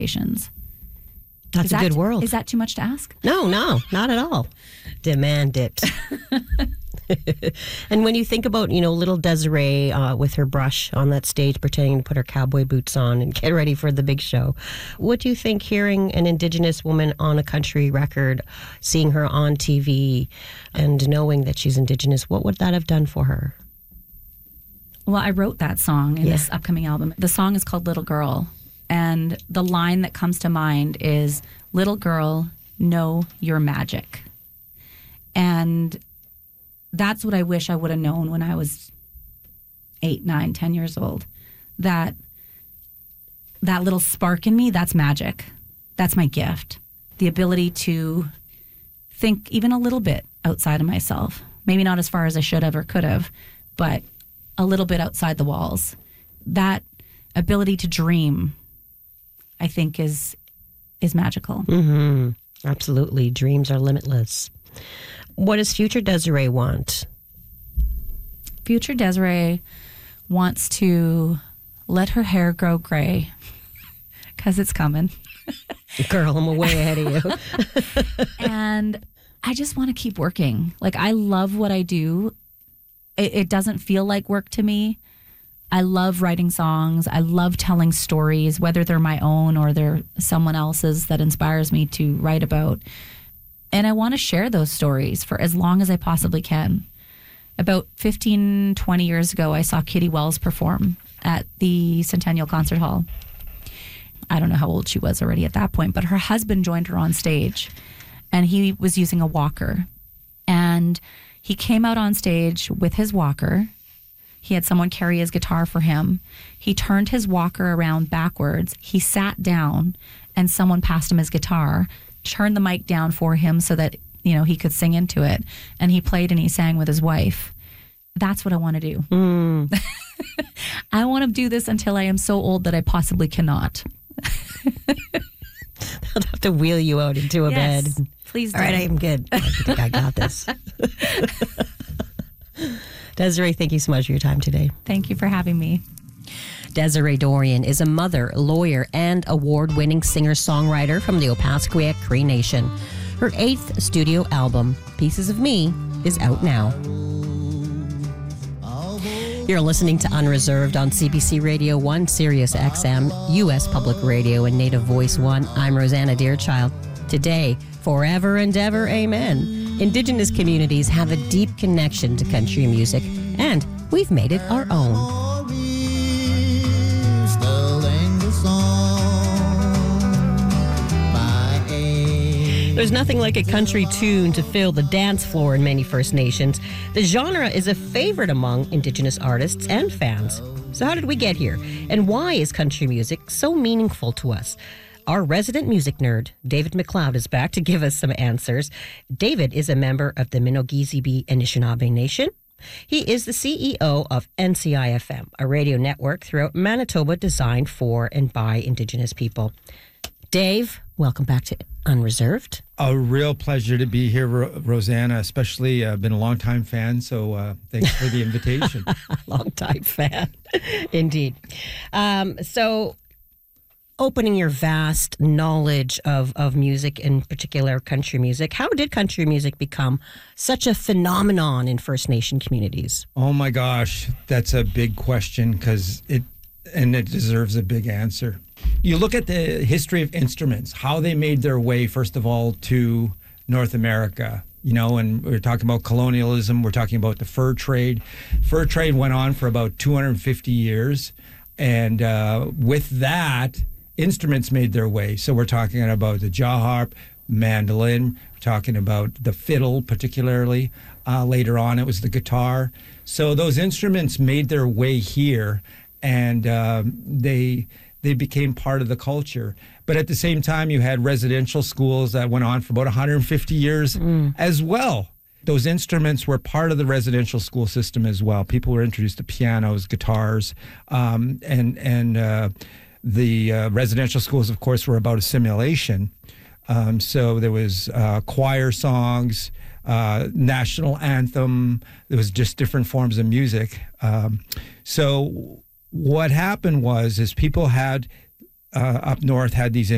That's a good world. Is that too much to ask? No, not at all. Demand it. And when you think about, little Desiree with her brush on that stage pretending to put her cowboy boots on and get ready for the big show, what do you think hearing an Indigenous woman on a country record, seeing her on TV and knowing that she's Indigenous, what would that have done for her? Well, I wrote that song in this upcoming album. The song is called Little Girl. And the line that comes to mind is, "Little girl, know your magic." And that's what I wish I would have known when I was 8, 9, 10 years old. That little spark in me, that's magic. That's my gift. The ability to think even a little bit outside of myself. Maybe not as far as I should have or could have, but a little bit outside the walls. That ability to dream, I think, is magical. Mm-hmm. Absolutely. Dreams are limitless. What does future Desiree want? Future Desiree wants to let her hair grow gray because it's coming. Girl, I'm way ahead of you. And I just want to keep working. Like, I love what I do. It doesn't feel like work to me. I love writing songs. I love telling stories, whether they're my own or they're someone else's that inspires me to write about. And I want to share those stories for as long as I possibly can. About 15, 20 years ago, I saw Kitty Wells perform at the Centennial Concert Hall. I don't know how old she was already at that point, but her husband joined her on stage, and he was using a walker. And he came out on stage with his walker. He had someone carry his guitar for him. He turned his walker around backwards. He sat down, and someone passed him his guitar, turned the mic down for him so that, he could sing into it. And he played and he sang with his wife. That's what I want to do. I want to do this until I am so old that I possibly cannot. I'll have to wheel you out into a bed. Please do. All right, I am good. I think I got this. Desiree, thank you so much for your time today. Thank you for having me. Desiree Dorion is a mother, lawyer, and award-winning singer-songwriter from the Opaskwayak Cree Nation. Her 8th studio album, Pieces of Me, is out now. You're listening to Unreserved on CBC Radio 1, Sirius XM, U.S. Public Radio, and Native Voice 1. I'm Rosanna Deerchild. Today, forever and ever, amen. Indigenous communities have a deep connection to country music, and we've made it our own. There's nothing like a country tune to fill the dance floor in many First Nations. The genre is a favorite among Indigenous artists and fans. So how did we get here? And why is country music so meaningful to us? Our resident music nerd, David McLeod, is back to give us some answers. David is a member of the Minogizibi Anishinaabe Nation. He is the CEO of NCIFM, a radio network throughout Manitoba designed for and by Indigenous people. Dave, welcome back to Unreserved. A real pleasure to be here, Rosanna, especially been a longtime fan, so thanks for the invitation. Longtime fan, indeed. So opening your vast knowledge of music, in particular country music, how did country music become such a phenomenon in First Nation communities? Oh my gosh, that's a big question because it deserves a big answer. You look at the history of instruments, how they made their way, first of all, to North America, and we're talking about colonialism, we're talking about the fur trade. Fur trade went on for about 250 years, and with that, instruments made their way. So we're talking about the jaw harp, mandolin, we're talking about the fiddle particularly. Later on, it was the guitar. So those instruments made their way here, and they became part of the culture. But at the same time, you had residential schools that went on for about 150 years as well. Those instruments were part of the residential school system as well. People were introduced to pianos, guitars, and the residential schools, of course, were about assimilation. So there was choir songs, national anthem. There was just different forms of music. So what happened was people had up north had these